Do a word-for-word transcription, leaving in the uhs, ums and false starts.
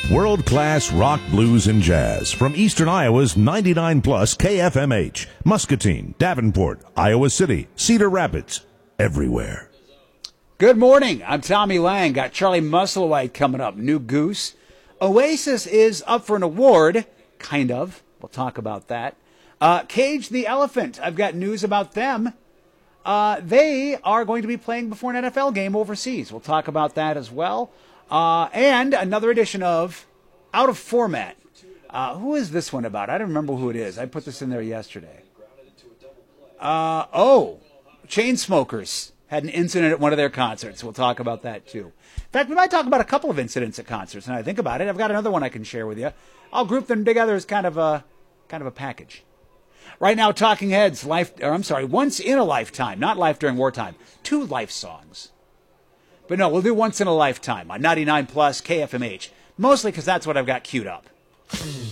World-class rock, blues, and jazz from Eastern Iowa's ninety-nine plus K F M H, Muscatine, Davenport, Iowa City, Cedar Rapids, everywhere. Good morning. I'm Tommy Lang. Got Charlie Musselwhite coming up. New Goose. Oasis is up for an award. Kind of. We'll talk about that. Uh, Cage the Elephant. I've got news about them. Uh, they are going to be playing before an N F L game overseas. We'll talk about that as well. Uh, and another edition of Out of Format. Uh, who is this one about? I don't remember who it is. I put this in there yesterday. Uh, oh, Chainsmokers had an incident at one of their concerts. We'll talk about that too. In fact, we might talk about a couple of incidents at concerts. And I think about it, I've got another one I can share with you. I'll group them together as kind of a kind of a package. Right now, Talking Heads, life, or I'm sorry, Once in a Lifetime, not Life During Wartime, two life songs. But no, we'll do Once in a Lifetime on ninety-nine plus K F M H, mostly because that's what I've got queued up.